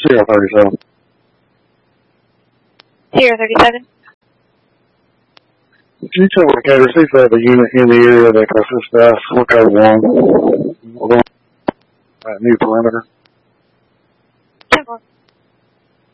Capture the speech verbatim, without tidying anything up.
Sierra thirty-seven. Sierra thirty-seven. Can you tell what Gator, see if they have a unit in the area that consists of look over one. We're going that new perimeter.